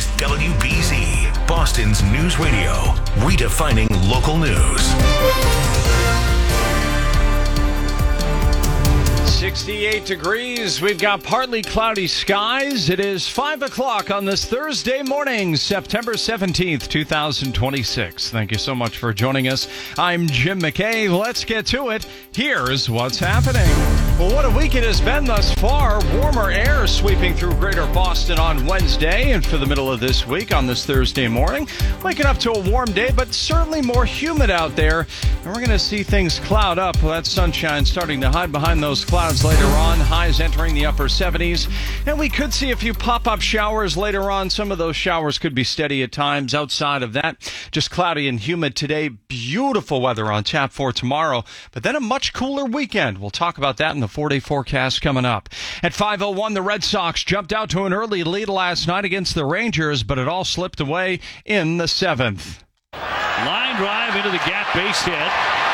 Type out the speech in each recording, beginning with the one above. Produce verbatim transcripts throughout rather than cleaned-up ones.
W B Z, Boston's news radio, redefining local news. sixty-eight degrees. We've got partly cloudy skies. It is five o'clock on this Thursday morning, September seventeenth, twenty twenty-six. Thank you so much for joining us. I'm Jim McKay. Let's get to it. Here's what's happening. Well, what a week it has been thus far. Warmer air sweeping through greater Boston on Wednesday and for the middle of this week on this Thursday morning. Waking up to a warm day, but certainly more humid out there. And we're going to see things cloud up. Well, that sunshine starting to hide behind those clouds later on. Highs entering the upper seventies. And we could see a few pop-up showers later on. Some of those showers could be steady at times. Outside of that, just cloudy and humid today. Beautiful weather on tap for tomorrow. But then a much cooler weekend. We'll talk about that in the four-day forecast coming up. At five oh one, the Red Sox jumped out to an early lead last night against the Rangers, but it all slipped away in the seventh. Line drive into the gap base hit.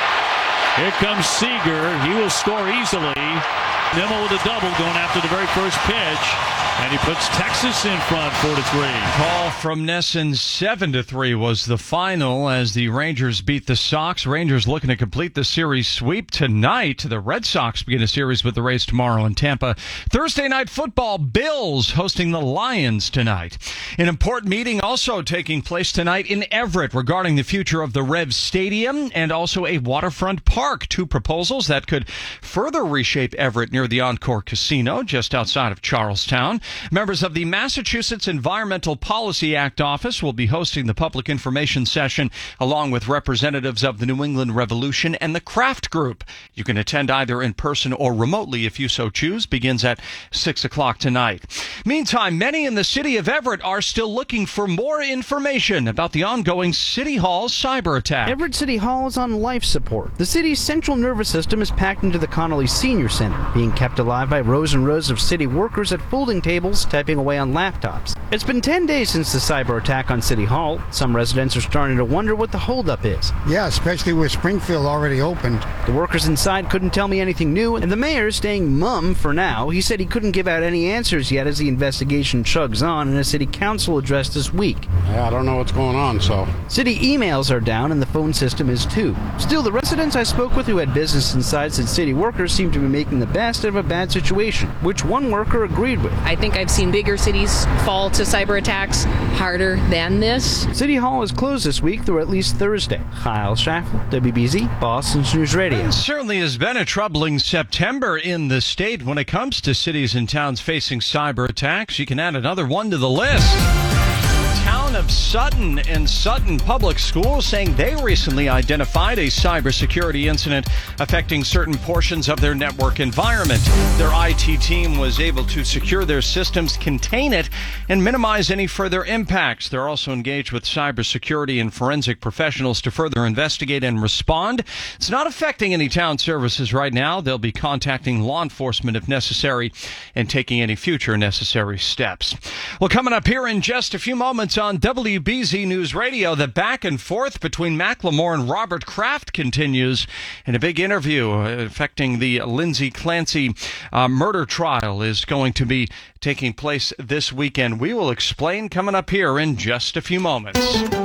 Here comes Seager. He will score easily. Nimmo with a double going after the very first pitch. And he puts Texas in front four to three. Call from Nesson, seven to three was the final as the Rangers beat the Sox. Rangers looking to complete the series sweep tonight. The Red Sox begin a series with the Rays tomorrow in Tampa. Thursday night football, Bills hosting the Lions tonight. An important meeting also taking place tonight in Everett regarding the future of the Revs Stadium and also a waterfront park. Two proposals that could further reshape Everett near the Encore Casino just outside of Charlestown. Members of the Massachusetts Environmental Policy Act office will be hosting the public information session along with representatives of the New England Revolution and the Kraft Group. You can attend either in person or remotely if you so choose. Begins at six o'clock tonight. Meantime, many in the city of Everett are still looking for more information about the ongoing City Hall cyber attack. Everett City Hall is on life support. The city's central nervous system is packed into the Connolly Senior Center, being kept alive by rows and rows of city workers at folding tables typing away on laptops. It's been ten days since the cyber attack on City Hall. Some residents are starting to wonder what the holdup is. Yeah, especially with Springfield already opened. The workers inside couldn't tell me anything new, and the mayor is staying mum for now. He said he couldn't give out any answers yet as the investigation chugs on in a city council address this week. Yeah, I don't know what's going on, so. City emails are down and the phone system is too. Still, the residents I spoke with who had business inside said city workers seem to be making the best of a bad situation, which one worker agreed with. I think I've seen bigger cities fall to cyber attacks harder than this. City Hall is closed this week through at least Thursday. Kyle Schaffel, W B Z, Boston's News Radio. It certainly has been a troubling September in the state when it comes to cities and towns facing cyber attacks. You can add another one to the list. Town of Sutton and Sutton Public Schools saying they recently identified a cybersecurity incident affecting certain portions of their network environment. Their I T team was able to secure their systems, contain it, and minimize any further impacts. They're also engaged with cybersecurity and forensic professionals to further investigate and respond. It's not affecting any town services right now. They'll be contacting law enforcement if necessary and taking any future necessary steps. Well, coming up here in just a few moments on W B Z News Radio, the back and forth between Macklemore and Robert Kraft continues in a big interview affecting the Lindsay Clancy uh, murder trial is going to be taking place this weekend. We will explain coming up here in just a few moments.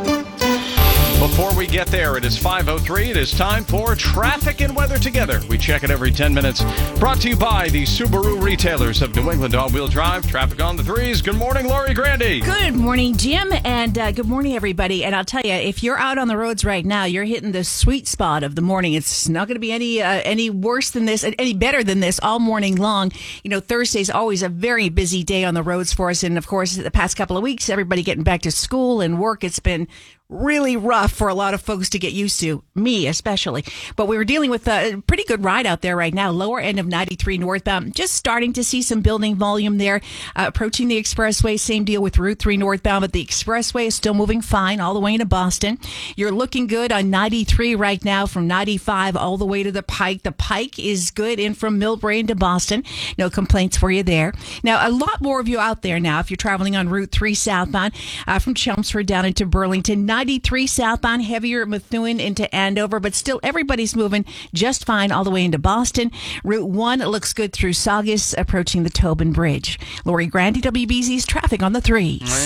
Before we get there, it is five oh three. It is time for Traffic and Weather Together. We check it every ten minutes. Brought to you by the Subaru retailers of New England All-Wheel Drive. Traffic on the threes. Good morning, Lori Grandy. Good morning, Jim, and uh, good morning, everybody. And I'll tell you, if you're out on the roads right now, you're hitting the sweet spot of the morning. It's not going to be any uh, any worse than this, any better than this all morning long. You know, Thursday's always a very busy day on the roads for us. And, of course, the past couple of weeks, everybody getting back to school and work, it's been really rough for a lot of folks to get used to, me especially. But we were dealing with a pretty good ride out there right now, lower end of ninety-three northbound, just starting to see some building volume there, uh, approaching the expressway, same deal with Route three northbound, but the expressway is still moving fine all the way into Boston. You're looking good on ninety-three right now from ninety-five all the way to the Pike. The Pike is good in from Millbrae into Boston. No complaints for you there. Now, a lot more of you out there now, if you're traveling on Route three southbound, uh, from Chelmsford down into Burlington, ninety-three southbound, heavier at Methuen into Andover, but still everybody's moving just fine all the way into Boston. Route one looks good through Saugus, approaching the Tobin Bridge. Lori Grandy, W B Z's Traffic on the Threes.